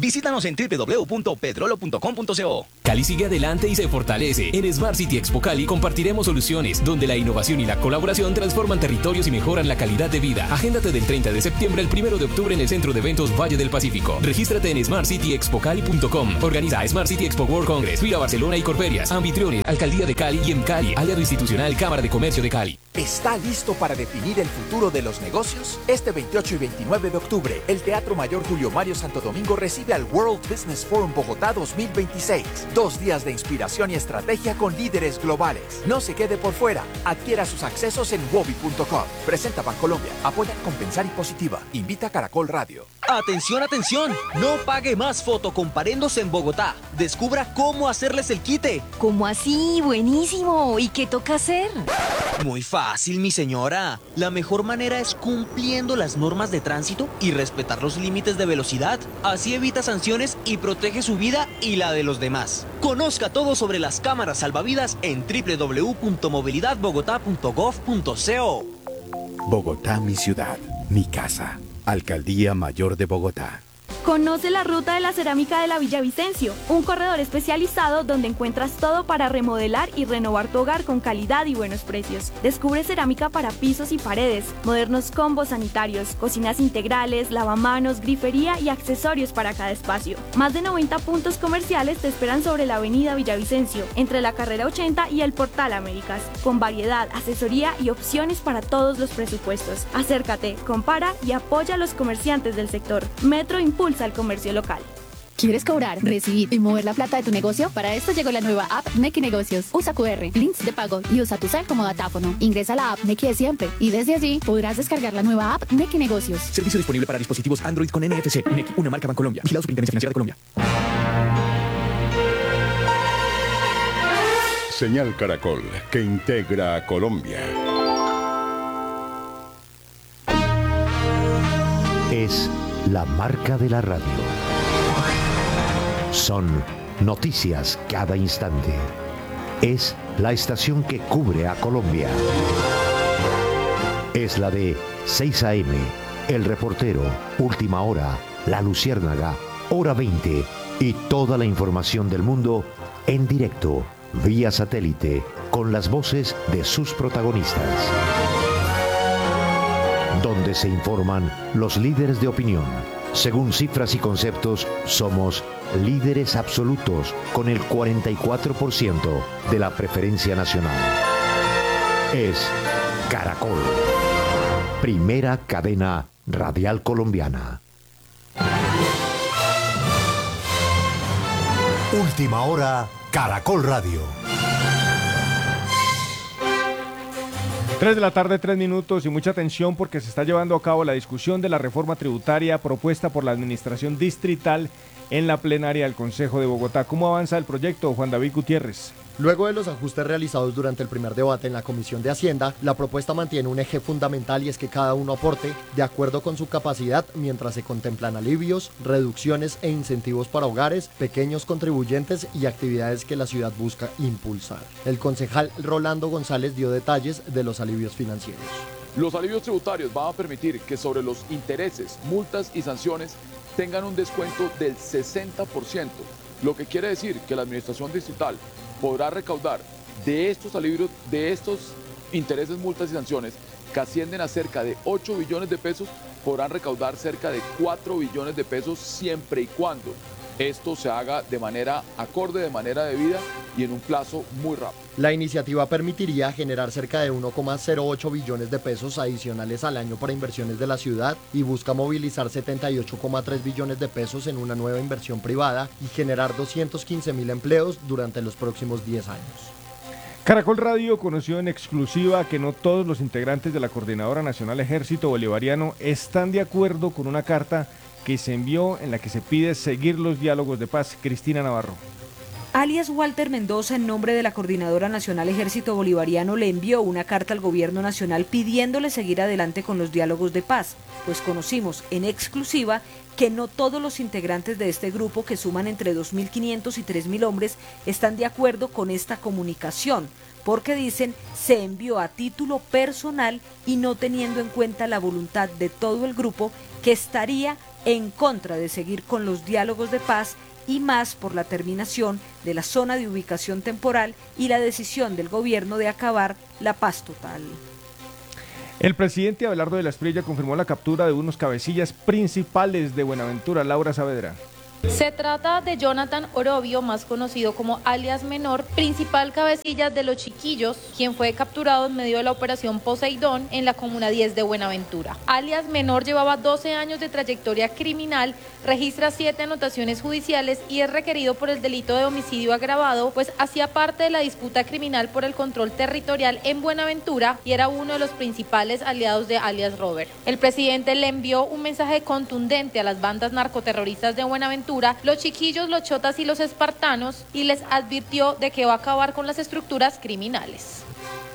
Visítanos en www.petrolo.com.co. Cali sigue adelante y se fortalece. En Smart City Expo Cali compartiremos soluciones donde la innovación y la colaboración transforman territorios y mejoran la calidad de vida. Agéndate del 30 de septiembre al 1 de octubre en el Centro de Eventos Valle del Pacífico. Regístrate en smartcityexpocali.com. Organiza Smart City Expo World Congress, Vía Barcelona y Corferias. Anfitriones, Alcaldía de Cali y en Cali, Aliado Institucional, Cámara de Comercio de Cali. ¿Está listo para definir el futuro de los negocios? Este 28 y 29 de octubre, el Teatro Mayor Julio Mario Santo Domingo recibe al World Business Forum Bogotá 2026. 2 días de inspiración y estrategia con líderes globales. No se quede por fuera. Adquiera sus accesos en wobi.com. Presenta Bancolombia. Apoya Compensar y Positiva. Invita a Caracol Radio. ¡Atención, atención! No pague más fotocomparendos en Bogotá. Descubra cómo hacerles el quite. ¿Cómo así? Buenísimo. ¿Y qué toca hacer? Muy fácil, mi señora. La mejor manera es cumpliendo las normas de tránsito y respetar los límites de velocidad. Así evita sanciones y protege su vida y la de los demás. Conozca todo sobre las cámaras salvavidas en www.movilidadbogotá.gov.co. Bogotá, mi ciudad, mi casa. Alcaldía Mayor de Bogotá. Conoce la ruta de la cerámica de la Villavicencio, un corredor especializado donde encuentras todo para remodelar y renovar tu hogar con calidad y buenos precios. Descubre cerámica para pisos y paredes, modernos combos sanitarios, cocinas integrales, lavamanos, grifería y accesorios para cada espacio. Más de 90 puntos comerciales te esperan sobre la avenida Villavicencio, entre la carrera 80 y el Portal Américas, con variedad, asesoría y opciones para todos los presupuestos. Acércate, compara y apoya a los comerciantes del sector. Metro impulsa al comercio local. ¿Quieres cobrar, recibir y mover la plata de tu negocio? Para esto llegó la nueva app Nequi Negocios. Usa QR, links de pago y usa tu cel como datáfono. Ingresa a la app Nequi de siempre y desde allí podrás descargar la nueva app Nequi Negocios. Servicio disponible para dispositivos Android con NFC. Nequi, una marca Bancolombia. Vigilado Superintendencia Financiera de Colombia. Señal Caracol, que integra a Colombia. Es la marca de la radio. Son noticias cada instante. Es la estación que cubre a Colombia. Es la de 6 AM, El Reportero, Última Hora, La Luciérnaga, Hora 20 y toda la información del mundo en directo, vía satélite, con las voces de sus protagonistas. Donde se informan los líderes de opinión. Según cifras y conceptos, somos líderes absolutos con el 44% de la preferencia nacional. Es Caracol, primera cadena radial colombiana. Última hora, Caracol Radio. 3 de la tarde, 3 minutos y mucha atención porque se está llevando a cabo la discusión de la reforma tributaria propuesta por la Administración Distrital en la plenaria del Consejo de Bogotá. ¿Cómo avanza el proyecto, Juan David Gutiérrez? Luego de los ajustes realizados durante el primer debate en la Comisión de Hacienda, la propuesta mantiene un eje fundamental y es que cada uno aporte de acuerdo con su capacidad mientras se contemplan alivios, reducciones e incentivos para hogares, pequeños contribuyentes y actividades que la ciudad busca impulsar. El concejal Rolando González dio detalles de los alivios financieros. Los alivios tributarios van a permitir que sobre los intereses, multas y sanciones tengan un descuento del 60%, lo que quiere decir que la Administración Distrital podrá recaudar de estos alivios, de estos intereses, multas y sanciones que ascienden a cerca de 8 billones de pesos, podrán recaudar cerca de 4 billones de pesos siempre y cuando esto se haga de manera acorde, de manera debida y en un plazo muy rápido. La iniciativa permitiría generar cerca de 1,08 billones de pesos adicionales al año para inversiones de la ciudad y busca movilizar 78,3 billones de pesos en una nueva inversión privada y generar 215.000 empleos durante los próximos 10 años. Caracol Radio conoció en exclusiva que no todos los integrantes de la Coordinadora Nacional Ejército Bolivariano están de acuerdo con una carta que se envió en la que se pide seguir los diálogos de paz. Cristina Navarro. Alias Walter Mendoza, en nombre de la Coordinadora Nacional Ejército Bolivariano, le envió una carta al Gobierno Nacional pidiéndole seguir adelante con los diálogos de paz, pues conocimos en exclusiva que no todos los integrantes de este grupo, que suman entre 2.500 y 3.000 hombres, están de acuerdo con esta comunicación, porque dicen se envió a título personal y no teniendo en cuenta la voluntad de todo el grupo, que estaría en contra de seguir con los diálogos de paz y más por la terminación de la zona de ubicación temporal y la decisión del gobierno de acabar la paz total. El presidente Abelardo de la Espriella confirmó la captura de unos cabecillas principales de Buenaventura. Laura Saavedra. Se trata de Jonathan Orobio, más conocido como alias Menor, principal cabecilla de Los Chiquillos, quien fue capturado en medio de la operación Poseidón en la comuna 10 de Buenaventura. Alias Menor llevaba 12 años de trayectoria criminal, registra 7 anotaciones judiciales y es requerido por el delito de homicidio agravado, pues hacía parte de la disputa criminal por el control territorial en Buenaventura y era uno de los principales aliados de alias Robert. El presidente le envió un mensaje contundente a las bandas narcoterroristas de Buenaventura, Los Chiquillos, Los Chotas y Los Espartanos, y les advirtió de que va a acabar con las estructuras criminales.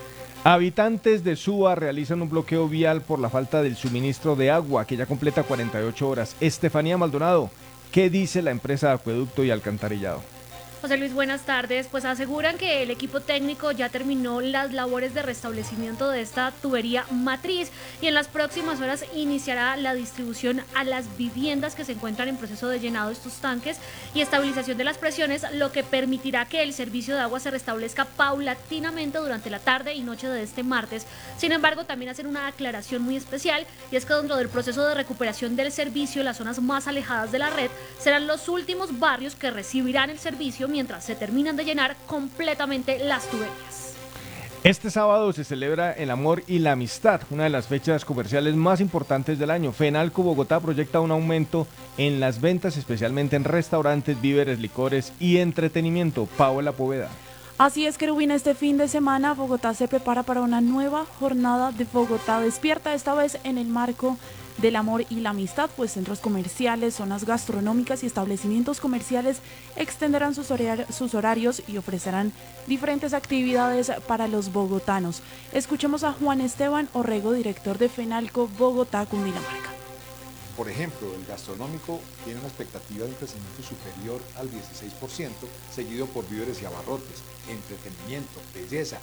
Habitantes de Suba realizan un bloqueo vial por la falta del suministro de agua, que ya completa 48 horas. Estefanía Maldonado, ¿qué dice la empresa de acueducto y alcantarillado? José Luis, buenas tardes. Pues aseguran que el equipo técnico ya terminó las labores de restablecimiento de esta tubería matriz y en las próximas horas iniciará la distribución a las viviendas que se encuentran en proceso de llenado de estos tanques y estabilización de las presiones, lo que permitirá que el servicio de agua se restablezca paulatinamente durante la tarde y noche de este martes. Sin embargo, también hacen una aclaración muy especial, y es que dentro del proceso de recuperación del servicio, las zonas más alejadas de la red serán los últimos barrios que recibirán el servicio mientras se terminan de llenar completamente las tuberías. Este sábado se celebra el amor y la amistad, una de las fechas comerciales más importantes del año. Fenalco Bogotá proyecta un aumento en las ventas, especialmente en restaurantes, víveres, licores y entretenimiento. Paola Poveda. Así es, Querubín, este fin de semana Bogotá se prepara para una nueva jornada de Bogotá Despierta, esta vez en el marco del amor y la amistad, pues centros comerciales, zonas gastronómicas y establecimientos comerciales extenderán sus horarios y ofrecerán diferentes actividades para los bogotanos. Escuchemos a Juan Esteban Orrego, director de Fenalco Bogotá, Cundinamarca. Por ejemplo, el gastronómico tiene una expectativa de un crecimiento superior al 16%, seguido por víveres y abarrotes, entretenimiento, belleza.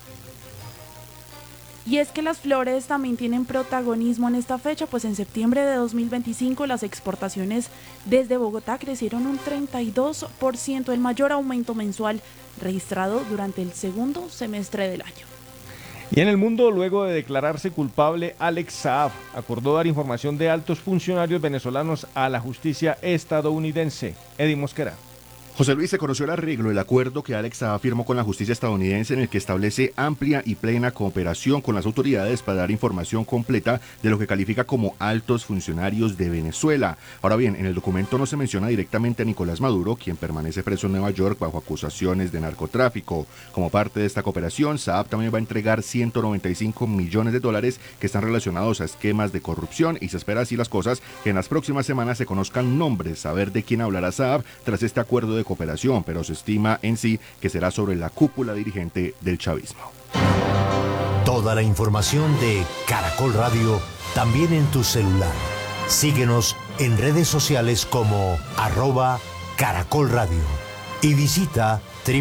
Y es que las flores también tienen protagonismo en esta fecha, pues en septiembre de 2025 las exportaciones desde Bogotá crecieron un 32%, el mayor aumento mensual registrado durante el segundo semestre del año. Y en el mundo, luego de declararse culpable, Alex Saab acordó dar información de altos funcionarios venezolanos a la justicia estadounidense. Eddie Mosquera. José Luis, se conoció el arreglo, el acuerdo que Alex Saab firmó con la justicia estadounidense en el que establece amplia y plena cooperación con las autoridades para dar información completa de lo que califica como altos funcionarios de Venezuela. Ahora bien, en el documento no se menciona directamente a Nicolás Maduro, quien permanece preso en Nueva York bajo acusaciones de narcotráfico. Como parte de esta cooperación, Saab también va a entregar $195 millones que están relacionados a esquemas de corrupción, y se espera así las cosas que en las próximas semanas se conozcan nombres, saber de quién hablará Saab tras este acuerdo de cooperación, pero se estima en sí que será sobre la cúpula dirigente del chavismo. Toda la información de Caracol Radio también en tu celular. Síguenos en redes sociales como @Caracol Radio y visita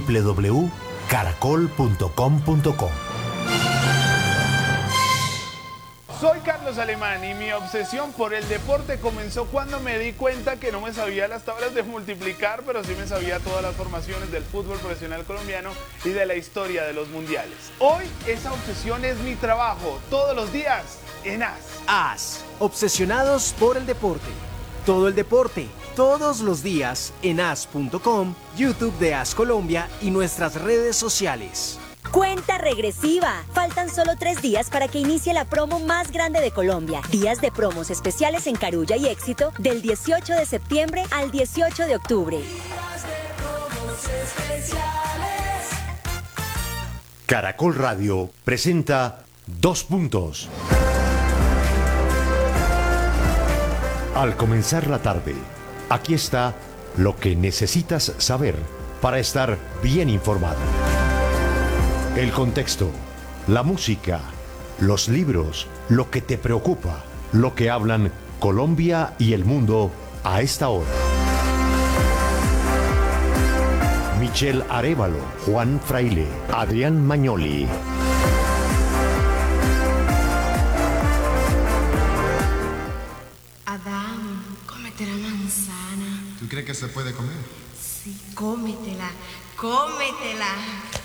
www.caracol.com.co. Soy Carlos Alemán y mi obsesión por el deporte comenzó cuando me di cuenta que no me sabía las tablas de multiplicar, pero sí me sabía todas las formaciones del fútbol profesional colombiano y de la historia de los mundiales. Hoy esa obsesión es mi trabajo, todos los días en AS. AS, obsesionados por el deporte. Todo el deporte, todos los días en as.com, YouTube de AS Colombia y nuestras redes sociales. Cuenta regresiva. Faltan solo 3 días para que inicie la promo más grande de Colombia. Días de promos especiales en Carulla y Éxito del 18 de septiembre al 18 de octubre. Caracol Radio presenta 2 puntos. Al comenzar la tarde, aquí está lo que necesitas saber para estar bien informado. El contexto, la música, los libros, lo que te preocupa, lo que hablan Colombia y el mundo a esta hora. Michelle Arévalo, Juan Fraile, Adrián Magnoli. Adán, cómete la sana. ¿Tú crees que se puede comer? Sí, cómetela, cómetela.